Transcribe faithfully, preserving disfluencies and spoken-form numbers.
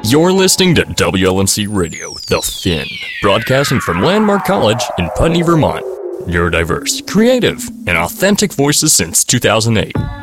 You're listening to W L N C Radio, The Fin, broadcasting from Landmark College in Putney, Vermont. Neurodiverse, creative, and authentic voices since two thousand eight.